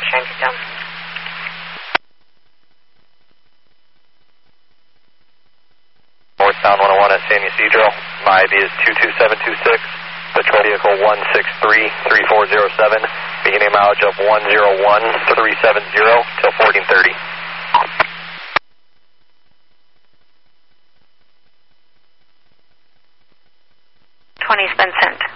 Transit Dome. Northbound 101 at San Ysidro. My ID is 22726. Patrol vehicle 163-3407. Beginning mileage of 101-370 till 1430. 20's been sent.